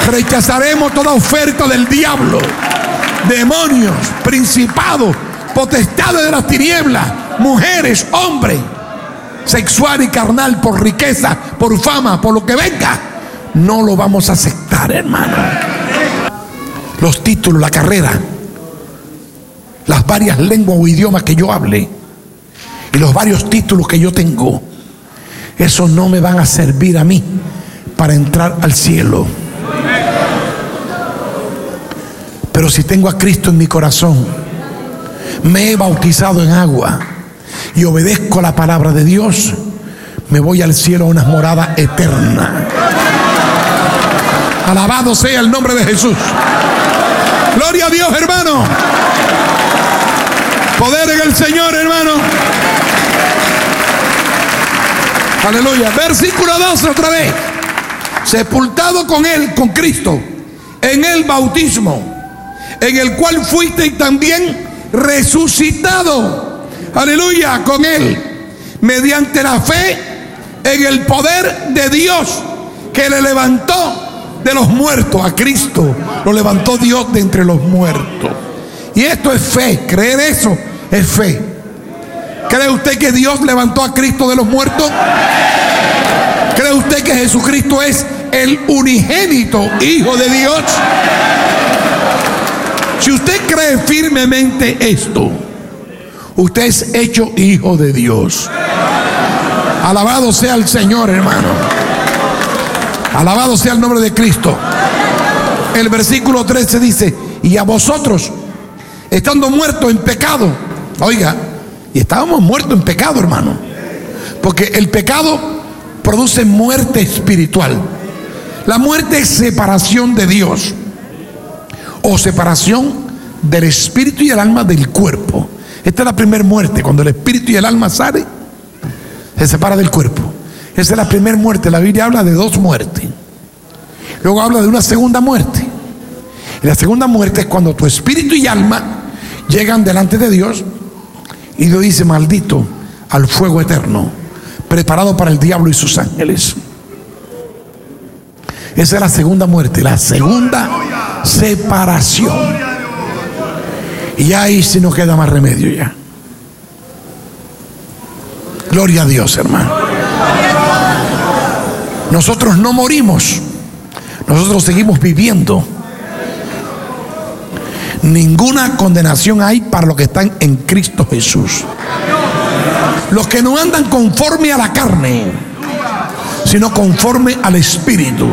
Rechazaremos toda oferta del diablo, demonios, principados, potestades de las tinieblas, mujeres, hombres, sexual y carnal, por riqueza, por fama, por lo que venga. No lo vamos a aceptar, hermano. Los títulos, la carrera, las varias lenguas o idiomas que yo hable y los varios títulos que yo tengo, esos no me van a servir a mí para entrar al cielo. Pero si tengo a Cristo en mi corazón, me he bautizado en agua y obedezco la palabra de Dios, me voy al cielo a una morada eterna. Alabado sea el nombre de Jesús. Gloria a Dios, hermano. Poder en el Señor, hermano. Aleluya. Versículo 12 otra vez. Sepultado con Él, con Cristo, en el bautismo, en el cual fuiste también resucitado. Aleluya, con Él, mediante la fe en el poder de Dios que le levantó de los muertos. A Cristo lo levantó Dios de entre los muertos. Y esto es fe. Creer eso es fe. ¿Cree usted que Dios levantó a Cristo de los muertos? ¿Cree usted que Jesucristo es el unigénito Hijo de Dios? Si usted cree firmemente esto, usted es hecho hijo de Dios. Alabado sea el Señor, hermano. Alabado sea el nombre de Cristo. El versículo 13 dice: y a vosotros, estando muertos en pecado. Oiga, y estábamos muertos en pecado, hermano, porque el pecado produce muerte espiritual. La muerte es separación de Dios, o separación del espíritu y el alma del cuerpo. Esta es la primera muerte. Cuando el espíritu y el alma salen, se separa del cuerpo. Esa es la primera muerte. La Biblia habla de dos muertes. Luego habla de una segunda muerte. Y la segunda muerte es cuando tu espíritu y alma llegan delante de Dios y Dios dice: maldito al fuego eterno, preparado para el diablo y sus ángeles. Esa es la segunda muerte, la segunda separación. Y ya ahí sí no queda más remedio ya. Gloria a Dios, hermano. Nosotros no morimos, nosotros seguimos viviendo. Ninguna condenación hay para los que están en Cristo Jesús. Los que no andan conforme a la carne, sino conforme al Espíritu.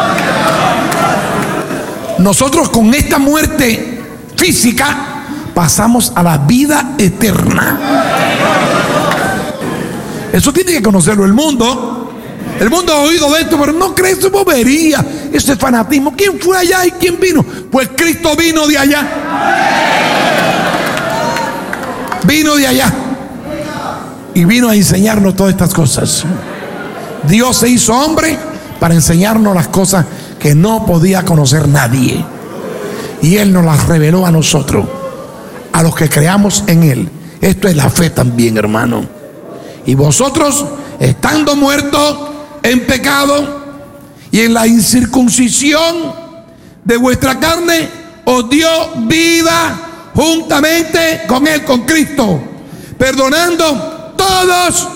Nosotros con esta muerte física pasamos a la vida eterna. Eso tiene que conocerlo el mundo. El mundo ha oído de esto, pero no cree, su bobería, ese fanatismo. ¿Quién fue allá y quién vino? Pues Cristo vino de allá. Vino de allá y vino a enseñarnos todas estas cosas. Dios se hizo hombre para enseñarnos las cosas que no podía conocer nadie, y Él nos las reveló a nosotros, a los que creamos en Él. Esto es la fe también, hermano. Y vosotros, estando muertos en pecado y en la incircuncisión de vuestra carne, os dio vida juntamente con Él, con Cristo, perdonando todos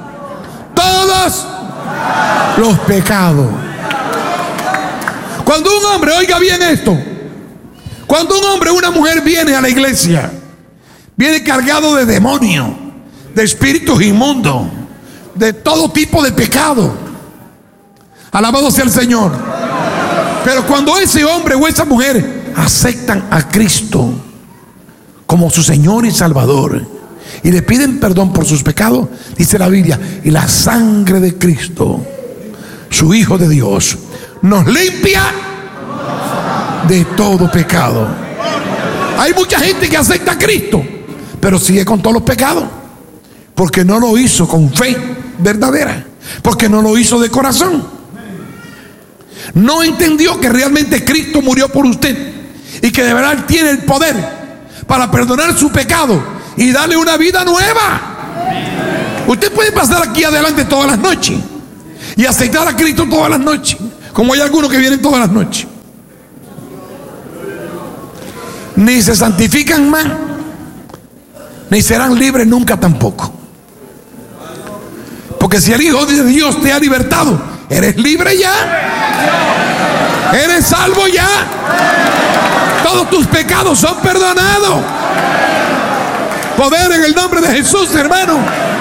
los pecados. Cuando un hombre, oiga bien esto, cuando un hombre o una mujer viene a la iglesia, viene cargado de demonios, de espíritus inmundos, de todo tipo de pecado. Alabado sea el Señor. Pero cuando ese hombre o esa mujer aceptan a Cristo como su Señor y Salvador y le piden perdón por sus pecados, dice la Biblia: y la sangre de Cristo, su Hijo de Dios, nos limpia de todo pecado. Hay mucha gente que acepta a Cristo, pero sigue con todos los pecados, porque no lo hizo con fe verdadera, porque no lo hizo de corazón. No entendió que realmente Cristo murió por usted y que de verdad tiene el poder para perdonar su pecado y darle una vida nueva. Usted puede pasar aquí adelante todas las noches y aceptar a Cristo todas las noches, como hay algunos que vienen todas las noches. ni se santifican más, ni serán libres nunca tampoco. Porque si el Hijo de Dios te ha libertado, eres libre ya, eres salvo ya, todos tus pecados son perdonados. Poder en el nombre de Jesús, hermano.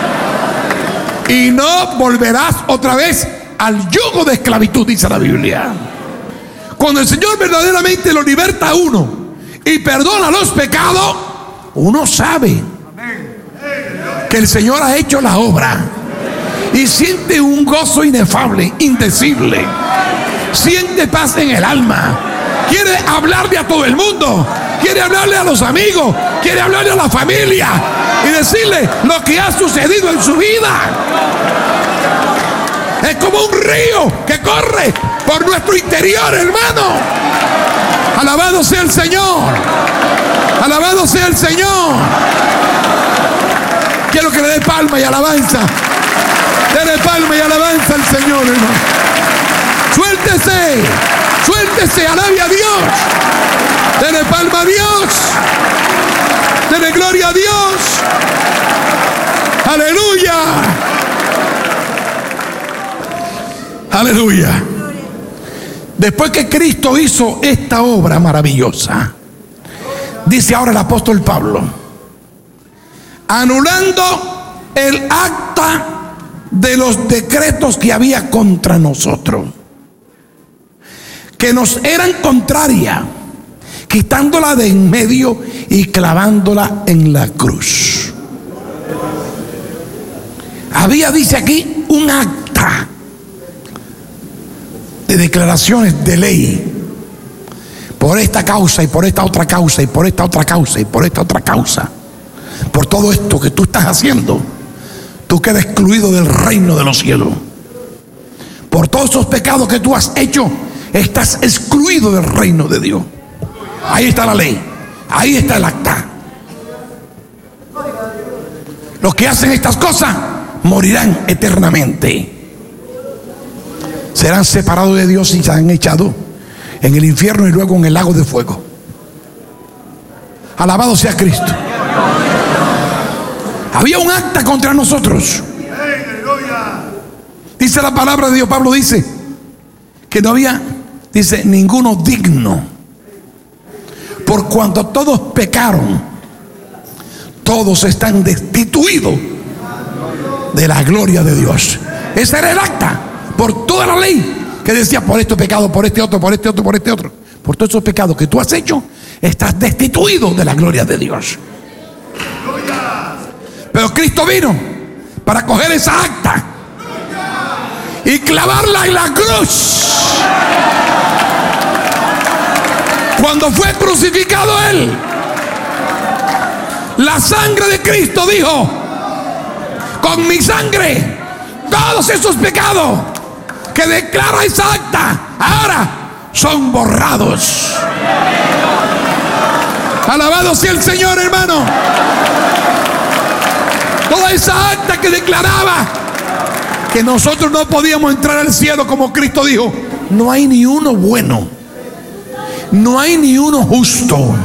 Y no volverás otra vez al yugo de esclavitud, dice la Biblia. Cuando el Señor verdaderamente lo liberta a uno y perdona los pecados, uno sabe que el Señor ha hecho la obra y siente un gozo inefable, indecible. Siente paz en el alma. Quiere hablarle a todo el mundo, quiere hablarle a los amigos, quiere hablarle a la familia y decirle lo que ha sucedido en su vida. Es como un río que corre por nuestro interior, hermano. Alabado sea el Señor. Alabado sea el Señor. Quiero que le dé palma y alabanza. Dele palma y alabanza al Señor, hermano. Suéltese, suéltese, alabe a Dios. Dele palma a Dios. Dele gloria a Dios. Aleluya. Aleluya. Después que Cristo hizo esta obra maravillosa, dice ahora el apóstol Pablo, anulando el acta de los decretos que había contra nosotros, que nos eran contrarias, quitándola de en medio y clavándola en la cruz. Había, dice aquí, un acta de declaraciones de ley. Por esta causa y por esta otra causa y por esta otra causa y por esta otra causa, por todo esto que tú estás haciendo, tú quedas excluido del reino de los cielos. Por todos esos pecados que tú has hecho, estás excluido del reino de Dios. Ahí está la ley, ahí está el acta. Los que hacen estas cosas morirán eternamente. Serán separados de Dios y serán echados en el infierno y luego en el lago de fuego. Alabado sea Cristo. Había un acta contra nosotros. Dice la palabra de Dios, Pablo dice que no había, dice, ninguno digno. Por cuanto todos pecaron, todos están destituidos de la gloria de Dios. Ese era el acta. Por toda la ley que decía, por este pecado, por este otro, por este otro, por este otro, por todos esos pecados que tú has hecho, estás destituido de la gloria de Dios. Pero Cristo vino para coger esa acta y clavarla en la cruz. Cuando fue crucificado Él, la sangre de Cristo dijo, con mi sangre todos esos pecados que declara esa acta ahora son borrados. Alabado sea el Señor, hermano. Toda esa acta que declaraba que nosotros no podíamos entrar al cielo, como Cristo dijo, no hay ni uno bueno, no hay ni uno justo.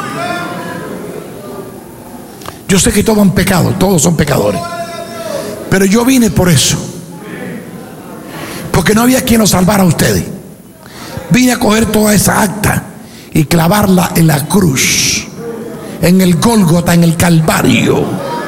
Yo sé que todos han pecado, todos son pecadores, pero yo vine por eso, porque no había quien los salvara a ustedes. Vine a coger toda esa acta y clavarla en la cruz, en el Gólgota, en el Calvario,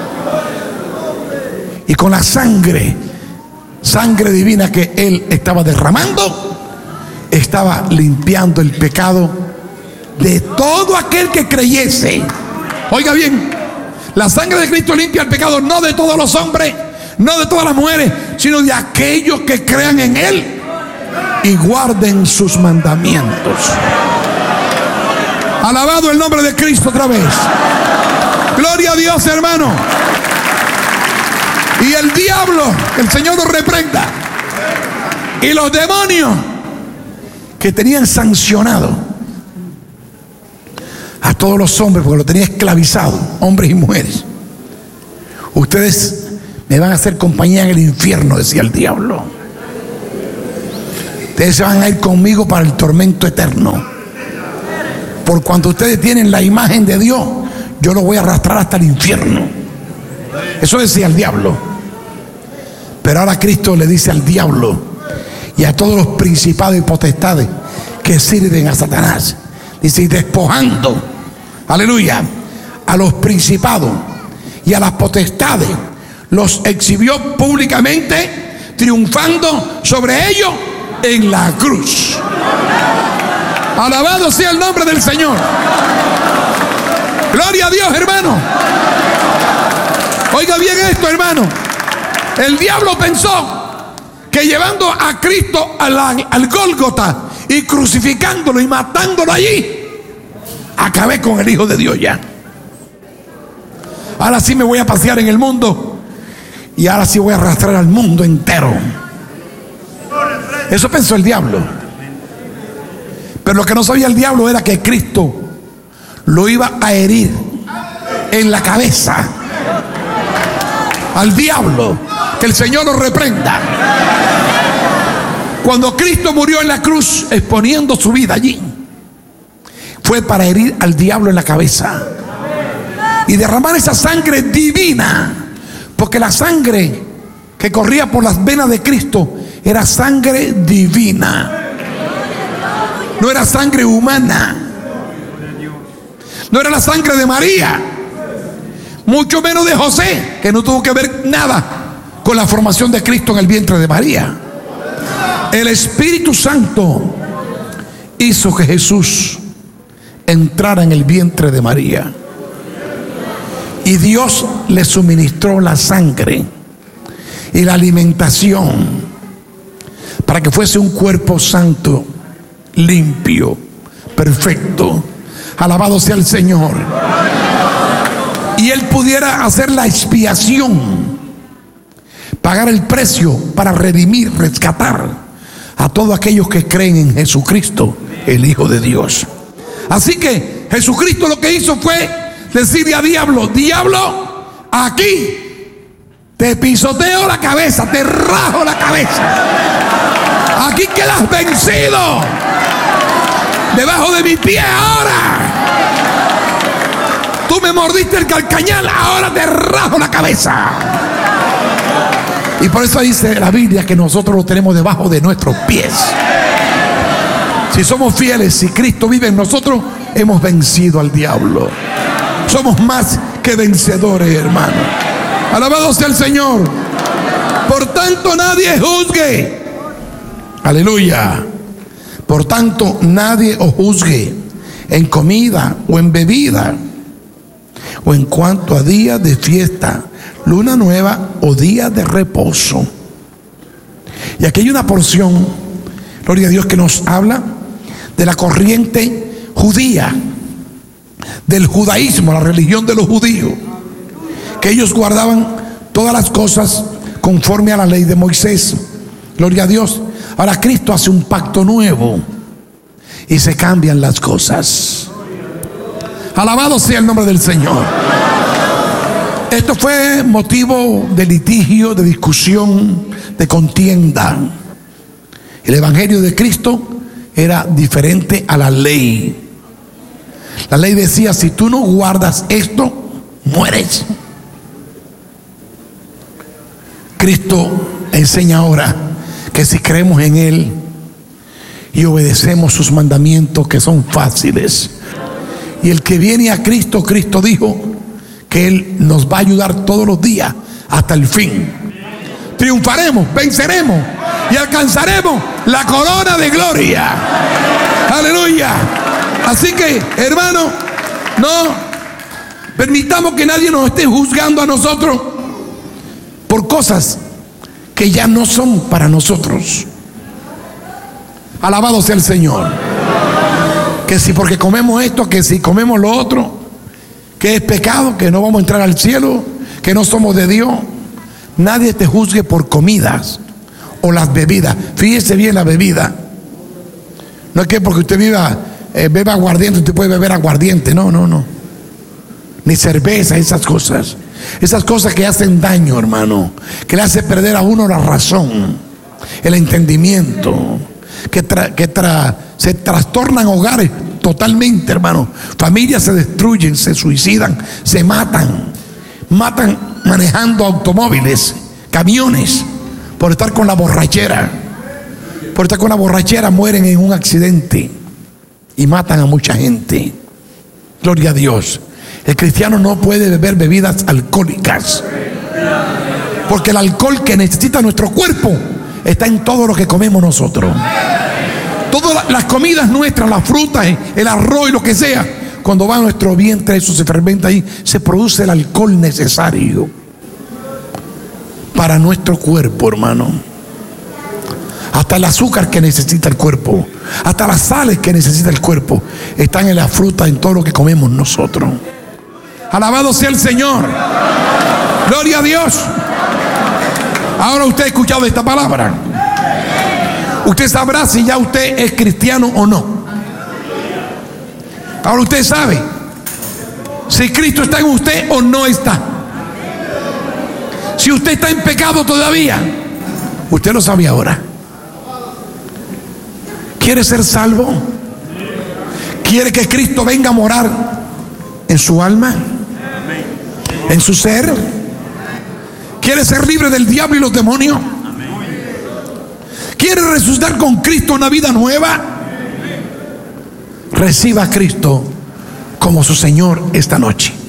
y con la sangre divina que Él estaba derramando, estaba limpiando el pecado de todo aquel que creyese. Oiga bien, la sangre de Cristo limpia el pecado no de todos los hombres, no de todas las mujeres, sino de aquellos que crean en Él y guarden sus mandamientos. Alabado el nombre de Cristo otra vez. Gloria a Dios, hermano. Y el diablo, el Señor lo reprenda, y los demonios que tenían sancionado a todos los hombres, porque lo tenían esclavizado, hombres y mujeres. Ustedes me van a hacer compañía en el infierno, decía el diablo. Ustedes se van a ir conmigo para el tormento eterno. por cuanto ustedes tienen la imagen de Dios, yo los voy a arrastrar hasta el infierno. Eso decía el diablo. Pero ahora Cristo le dice al diablo y a todos los principados y potestades que sirven a Satanás, dice, y despojando, aleluya, a los principados y a las potestades, los exhibió públicamente, triunfando sobre ellos en la cruz. Alabado sea el nombre del Señor. Gloria a Dios, hermano. Oiga bien esto, hermano. El diablo pensó que llevando a Cristo al Gólgota y crucificándolo y matándolo allí, acabé con el Hijo de Dios ya. Ahora sí me voy a pasear en el mundo y ahora sí voy a arrastrar al mundo entero. Eso pensó el diablo. Pero lo que no sabía el diablo era que Cristo lo iba a herir en la cabeza. Al diablo, que el Señor lo reprenda. Cuando Cristo murió en la cruz, exponiendo su vida allí, fue para herir al diablo en la cabeza y derramar esa sangre divina, porque la sangre que corría por las venas de Cristo era sangre divina, no era sangre humana, no era la sangre de María, mucho menos de José, que no tuvo que ver nada con la formación de Cristo en el vientre de María. El Espíritu Santo hizo que Jesús entrara en el vientre de María, y Dios le suministró la sangre y la alimentación para que fuese un cuerpo santo, limpio, perfecto. Alabado sea el Señor. Y Él pudiera hacer la expiación, pagar el precio para redimir, rescatar a todos aquellos que creen en Jesucristo, el Hijo de Dios. Así que Jesucristo lo que hizo fue decirle a diablo: diablo, aquí te pisoteo la cabeza, te rajo la cabeza, aquí quedas vencido, debajo de mi pie ahora. Tú me mordiste el calcañal, ahora te rajo la cabeza. Y por eso dice la Biblia que nosotros lo tenemos debajo de nuestros pies. Si somos fieles, si Cristo vive en nosotros, hemos vencido al diablo. Somos más que vencedores, hermano. Alabado sea el Señor. Por tanto, nadie juzgue. Aleluya. Por tanto, nadie os juzgue en comida o en bebida, o en cuanto a días de fiesta, luna nueva o días de reposo. Y aquí hay una porción, gloria a Dios, que nos habla de la corriente judía, del judaísmo, la religión de los judíos, que ellos guardaban todas las cosas conforme a la ley de Moisés. Gloria a Dios. Ahora Cristo hace un pacto nuevo y se cambian las cosas. Alabado sea el nombre del Señor. Esto fue motivo de litigio, de discusión, de contienda. El evangelio de Cristo era diferente a la ley. La ley decía: si tú no guardas esto, mueres. Cristo enseña ahora que si creemos en Él y obedecemos sus mandamientos, que son fáciles, y el que viene a Cristo, Cristo dijo que Él nos va a ayudar todos los días hasta el fin. Triunfaremos, venceremos y alcanzaremos la corona de gloria. Aleluya. Así que, hermano, no permitamos que nadie nos esté juzgando a nosotros por cosas que ya no son para nosotros. Alabado sea el Señor. Que si porque comemos esto, que si comemos lo otro, que es pecado, que no vamos a entrar al cielo, que no somos de Dios. Nadie te juzgue por comidas o las bebidas. Fíjese bien la bebida. No es que porque usted beba aguardiente, usted puede beber aguardiente. No, no, no. Ni cerveza, esas cosas. Esas cosas que hacen daño, hermano. Que le hace perder a uno la razón, el entendimiento. Que se trastornan hogares totalmente, hermano. Familias se destruyen, se suicidan, se matan manejando automóviles, camiones, por estar con la borrachera. Por estar con la borrachera mueren en un accidente y matan a mucha gente. Gloria a Dios. El cristiano no puede beber bebidas alcohólicas, porque el alcohol que necesita nuestro cuerpo está en todo lo que comemos nosotros. Todas las comidas nuestras, las frutas, el arroz y lo que sea, cuando va a nuestro vientre, eso se fermenta ahí, se produce el alcohol necesario para nuestro cuerpo, hermano. Hasta el azúcar que necesita el cuerpo, hasta las sales que necesita el cuerpo, están en la fruta, en todo lo que comemos nosotros. Alabado sea el Señor. Gloria a Dios. Ahora usted ha escuchado esta palabra. Usted sabrá si ya usted es cristiano o no. Ahora usted sabe si Cristo está en usted o no está. Si usted está en pecado todavía, usted lo sabe ahora. ¿Quiere ser salvo? ¿Quiere que Cristo venga a morar en su alma? ¿En su ser? ¿Quiere ser libre del diablo y los demonios? ¿Quiere resucitar con Cristo una vida nueva? Reciba a Cristo como su Señor esta noche.